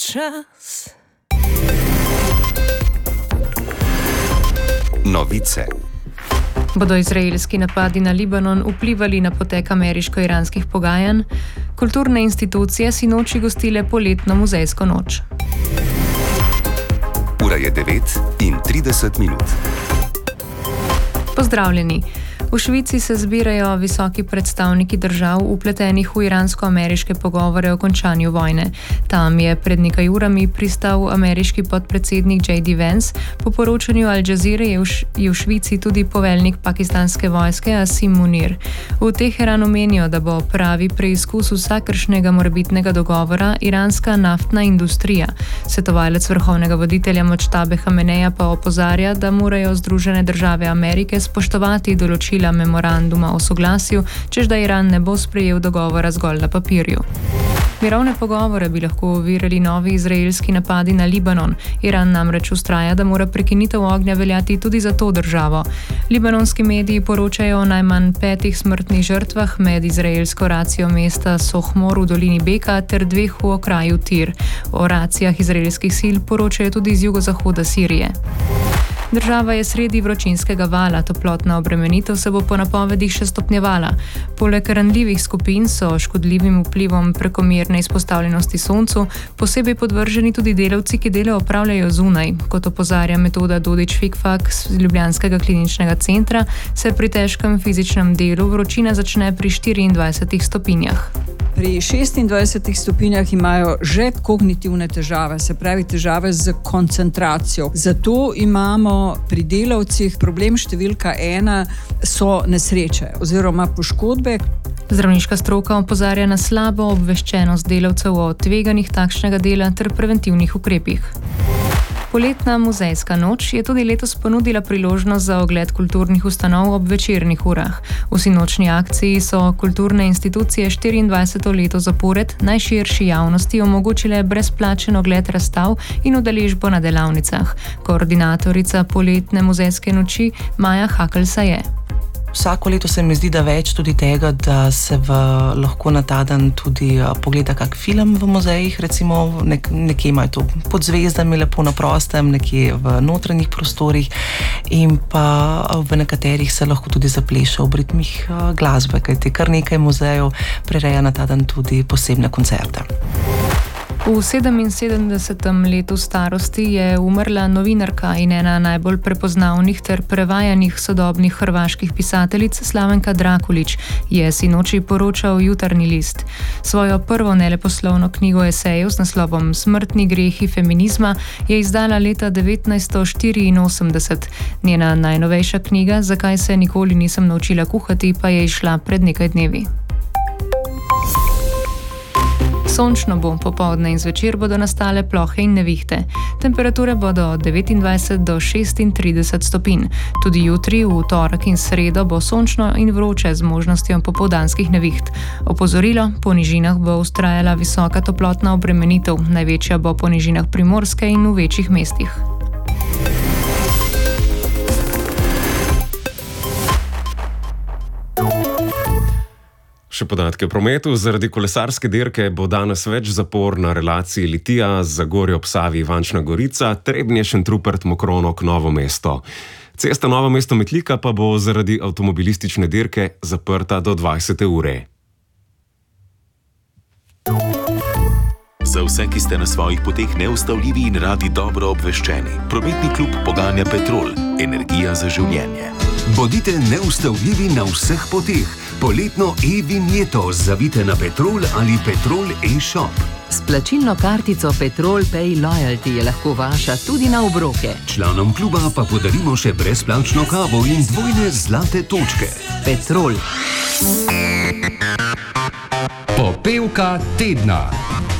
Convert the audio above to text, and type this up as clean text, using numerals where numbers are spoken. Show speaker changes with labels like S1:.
S1: čas.
S2: Novice.
S3: Bodo izraelski napadi na Libanon vplivali na potek ameriško-iranskih pogajanj? Kulturne institucije sinoči gostile poletno muzejsko noč.
S2: Ura je 9:30.
S3: Pozdravljeni. V Švici se zbirajo visoki predstavniki držav vpletenih v iransko-ameriške pogovore o končanju vojne. Tam je pred nekaj urami pristal ameriški podpredsednik J.D. Vance. Po poročanju Al Jazeere je v Švici tudi poveljnik pakistanske vojske Asim Munir. V Teheranu menijo, da bo pravi preizkus vsakršnega morebitnega dogovora iranska naftna industrija. Svetovalec vrhovnega voditelja Močtabe Hameneja pa opozarja, da morajo Združene države Amerike spoštovati določila memoranduma o soglasju, čež da Iran ne bo sprejel dogovora zgolj na papirju. Mirovne pogovore bi lahko ovirali novi izraelski napadi na Libanon. Iran namreč vztraja, da mora prekinitev ognja veljati tudi za to državo. Libanonski mediji poročajo o najmanj 5 smrtnih žrtvah med izraelsko racijo mesta Sohmor v dolini Beka ter 2 v okraju Tir. O racijah izraelskih sil poročajo tudi iz jugozahoda Sirije. Država je sredi vročinskega vala, toplotna obremenitev se bo po napovedih še stopnjevala. Poleg ranljivih skupin so škodljivim vplivom prekomerne izpostavljenosti soncu posebej podvrženi tudi delavci, ki delo opravljajo zunaj. Kot opozarja Metoda Dodič-Fikfak z Ljubljanskega kliničnega centra, se pri težkem fizičnem delu vročina začne pri 24 stopinjah.
S4: Pri 26 stopinjah imajo že kognitivne težave, se pravi težave z koncentracijo. Zato imamo pri delavcih problem številka 1 so nesreče oziroma poškodbe.
S3: Zdravniška stroka opozarja na slabo obveščenost delavcev o tveganjih takšnega dela ter preventivnih ukrepih. Poletna muzejska noč je tudi letos ponudila priložnost za ogled kulturnih ustanov ob večernih urah. V sinočni akciji so kulturne institucije 24. leto zapored najširši javnosti omogočile brezplačen ogled razstav in udeležbo na delavnicah. Koordinatorica poletne muzejske noči Maja Hakelsa je.
S5: Vsako leto se mi zdi, da več tudi tega, da se lahko na ta dan tudi pogleda kak film v muzejih, recimo nekje imajo to pod zvezdami lepo na prostem, nekje v notranjih prostorih in pa v nekaterih se lahko tudi zapleše ob ritmih glasbe, kajti kar nekaj muzejev prireja na ta dan tudi posebne koncerte.
S3: V 77. letu starosti je umrla novinarka in ena najbolj prepoznavnih ter prevajanih sodobnih hrvaških pisateljic Slavenka Drakulić, je sinoči poročal Jutarnji list. Svojo prvo neleposlovno knjigo esejev z naslovom Smrtni grehi feminizma je izdala leta 1984. Njena najnovejša knjiga Zakaj se nikoli nisem naučila kuhati pa je izšla pred nekaj dnevi. Sončno bo, popoldne in zvečer bodo nastale plohe in nevihte. Temperature bodo od 29 do 36 stopinj. Tudi jutri, v torek in sredo bo sončno in vroče z možnostjo popoldanskih neviht. Opozorilo, po nižinah bo vztrajala visoka toplotna obremenitev, največja bo po nižinah Primorske in v večjih mestih.
S6: Še podatke o prometu. Zaradi kolesarske dirke bo danes več zapor na relaciji Litija, Zagorje ob Savi, Ivančna Gorica, Trebnje, Šentrupert, Mokronog, Novo mesto. Cesta Novo mesto-Metlika pa bo zaradi avtomobilistične dirke zaprta do 20. ure.
S7: Za vse, ki ste na svojih poteh neustavljivi in radi dobro obveščeni. Prometni klub poganja Petrol. Energija za življenje.
S8: Bodite neustavljivi na vseh poteh. Poletno e-vinjeto zavite na Petrol ali Petrol e-shop.
S9: S plačilno kartico Petrol Pay Loyalty je lahko vaša tudi na obroke.
S8: Članom kluba pa podarimo še brezplačno kavo in 2 zlate točke.
S9: Petrol.
S8: Popevka tedna.